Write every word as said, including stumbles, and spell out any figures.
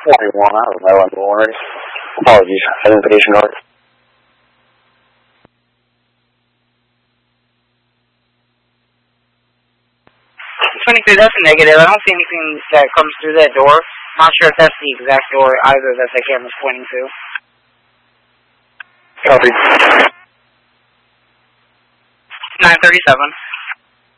forty-one, I don't know anymore. Apologies, I didn't pay north. twenty-three, that's a negative. I don't see anything that comes through that door. Not sure if that's the exact door either that the camera's pointing to. Copy. nine thirty-seven.